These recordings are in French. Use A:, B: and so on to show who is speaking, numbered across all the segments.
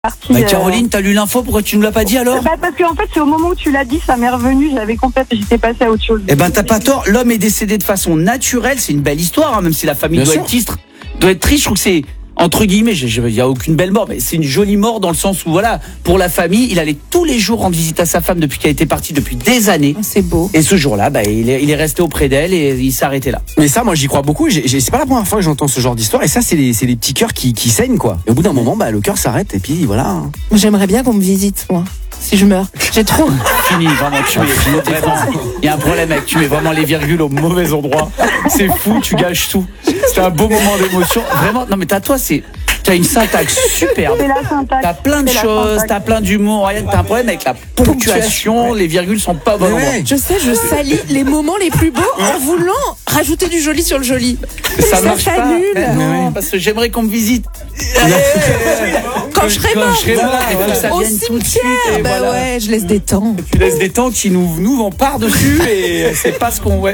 A: Bah Caroline, t'as lu l'info, pourquoi tu nous l'as pas dit alors?
B: Parce qu'en fait, c'est au moment où tu l'as dit, ça m'est revenu, j'étais passée à autre chose.
A: Eh ben t'as pas tort, l'homme est décédé de façon naturelle, c'est une belle histoire, hein, même si la famille doit être triste, je trouve que c'est, entre guillemets, il y a aucune belle mort, mais c'est une jolie mort dans le sens où voilà, pour la famille, il allait tous les jours rendre visite à sa femme depuis qu'elle était partie depuis des années.
C: C'est beau.
A: Et ce jour-là, il est resté auprès d'elle et il s'est arrêté là.
D: Mais ça, moi j'y crois beaucoup, c'est pas la première fois que j'entends ce genre d'histoire, et ça c'est les petits cœurs qui saignent quoi. Et au bout d'un moment, le cœur s'arrête et puis voilà.
C: J'aimerais bien qu'on me visite, moi. Si je meurs, j'ai trop.
A: Fini, vraiment, il y a un problème avec tu mets vraiment les virgules au mauvais endroit. C'est fou, tu gâches tout. C'est un beau moment d'émotion. Vraiment, non mais t'as une syntaxe superbe. T'as plein de choses, t'as plein d'humour. Rien, t'as un problème avec la ponctuation, les virgules sont pas bonnes.
C: Je sais, je salis les moments les plus beaux en voulant rajouter du joli sur le joli.
A: Ça marche pas.
C: Non,
A: parce que j'aimerais qu'on me visite.
C: Quand je serai mort, au cimetière. Ouais, je laisse des temps.
A: Tu laisses des temps qui nous vont par-dessus et c'est pas ce qu'on...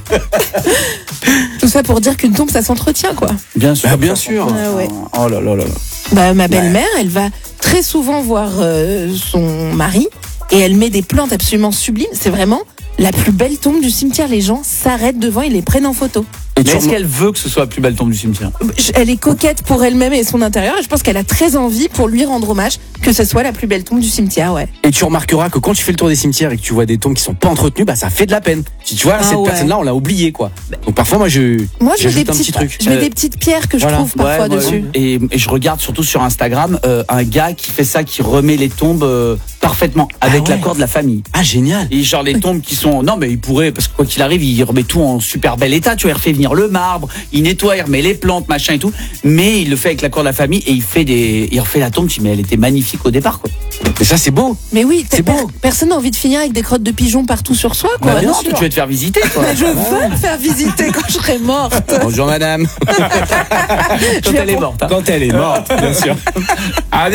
C: Tout ça pour dire qu'une tombe, ça s'entretient, quoi.
A: Bien sûr.
D: Bien sûr.
C: Ouais.
A: Oh là là là.
C: Ma belle-mère, elle va très souvent voir son mari et elle met des plantes absolument sublimes. C'est vraiment la plus belle tombe du cimetière. Les gens s'arrêtent devant et les prennent en photo.
A: Mais est-ce qu'elle veut que ce soit la plus belle tombe du cimetière?
C: Elle est coquette pour elle-même et son intérieur, et je pense qu'elle a très envie, pour lui rendre hommage, que ce soit la plus belle tombe du cimetière, ouais.
D: Et tu remarqueras que quand tu fais le tour des cimetières et que tu vois des tombes qui sont pas entretenues, ça fait de la peine. Si tu vois, cette personne-là, on l'a oubliée, quoi. Donc parfois, moi, je mets
C: des petites pierres que je trouve parfois dessus.
A: Et je regarde surtout sur Instagram un gars qui fait ça, qui remet les tombes parfaitement avec l'accord de la famille.
D: Ah, génial.
A: Et genre les tombes qui sont... Non, mais il pourrait, parce que quoi qu'il arrive, il remet tout en super bel état. Tu vois, il refait venir le marbre, il nettoie, il remet les plantes, machin et tout. Mais il le fait avec l'accord de la famille et il refait la tombe. Mais elle était magnifique au départ, quoi.
D: Et ça, c'est beau.
C: Mais oui,
D: c'est beau.
C: Personne n'a envie de finir avec des crottes de pigeons partout sur soi, quoi.
A: Non, tu veux te faire visiter, quoi.
C: Mais je veux me faire visiter quand je serai morte.
D: Bonjour, madame.
A: Quand elle est morte. Hein.
D: Quand elle est morte, bien sûr.
A: Allez.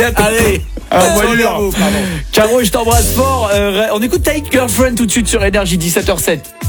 A: Caro, je t'embrasse fort. On écoute Take Girlfriend tout de suite sur Énergie 17h07.